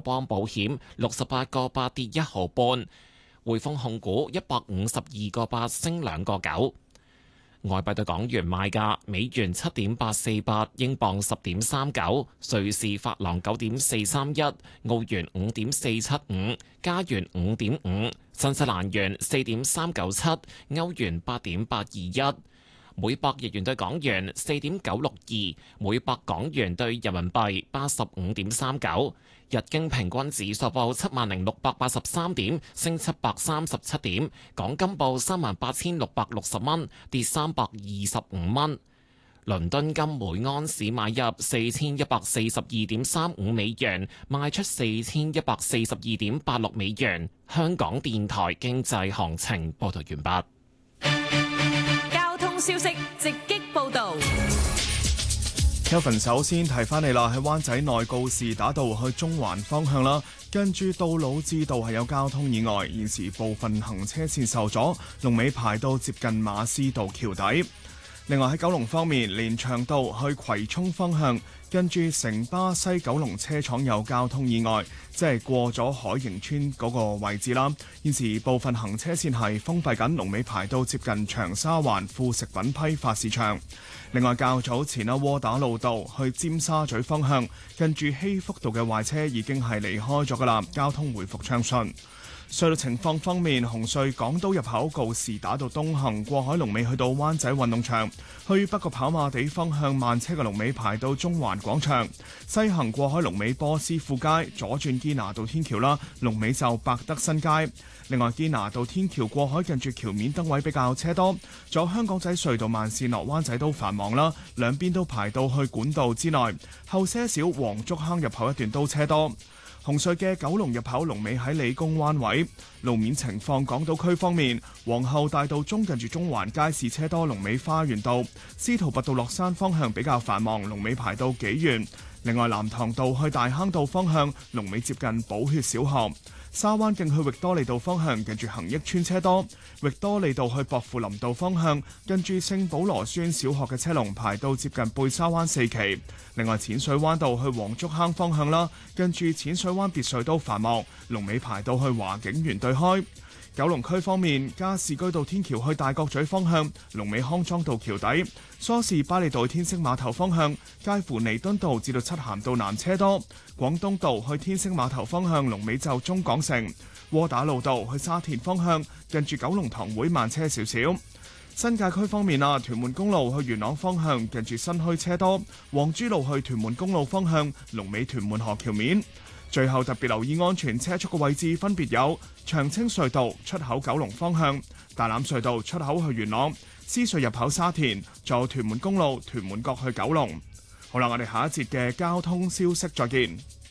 邦保險68個8跌1毫半，匯豐控股152個8升2個9。外幣對港元賣價：美元7.848，英鎊10.39，瑞士法郎9.431，澳元5.475，加元5.5，新西蘭元4.397，歐元8.821。每百日元對港元4.962，每百港元對人民幣85.39。日經平均指數報70,683點，升737點。港金報38,660蚊，跌325蚊。倫敦金每安士買入4142.35美元，賣出4142.86美元。香港電台經濟行情報道完畢。 交通消息直擊報道。 Kevin 首先提翻你啦，喺灣仔內告士打道去中環方向啦，跟住到老志道係有交通意外，現時部分行車線受阻，龍尾排到接近馬師道橋底。另外喺九龍方面，連翔道去葵涌方向，跟住城巴西九龍車廠有交通意外，即係過咗海盈村嗰個位置啦。現時部分行車線係封閉緊，龍尾排到接近長沙灣副食品批發市場。另外較早前窩打老道去尖沙咀方向，跟住禧福道嘅壞車已經係離開咗㗎啦，交通回復暢順。隧道情況方面，紅隧港島入口告士打道東行過海龍尾去到灣仔運動場，去北角跑馬地方向慢車嘅龍尾排到中環廣場，西行過海龍尾波斯富街，左轉堅拿道天橋啦，龍尾就百德新街。另外堅拿道天橋過海近住橋面燈位比較車多，仲有香港仔隧道慢線落灣仔都繁忙啦，兩邊都排到去管道之內，後些少黃竹坑入口一段都車多。紅隧嘅九龍入口龍尾喺理工灣位。路面情況，港島區方面，皇后大道中近住中環街市車多，龍尾花園道；司徒拔道落山方向比較繁忙，龍尾排到紀元。另外藍塘道去大坑道方向，龍尾接近寶血小學。沙灣徑去域多利道方向，近住恒益邨車多；域多利道去薄扶林道方向，近住聖保羅孫小學嘅車龍排到接近貝沙灣四期。另外淺水灣道去黃竹坑方向啦，近住淺水灣別墅都繁忙，龍尾排到去華景園對開。九龍區方面，加士居道天橋去大角咀方向，龍尾康莊道橋底；梳士巴利道天星碼頭方向，介乎彌敦道至到漆咸道南車多；廣東道去天星碼頭方向，龍尾就中港城；窩打老道去沙田方向，近住九龍塘會慢車少少。新界區方面啊，屯門公路去元朗方向，近住新墟車多；黃珠路去屯門公路方向，龍尾屯門河橋面。最後特別留意安全車速嘅位置分別有長青隧道出口九龍方向、大欖隧道出口去元朗、獅隧入口沙田，仲有屯門公路屯門角去九龍。好啦，我哋下一節嘅交通消息再見。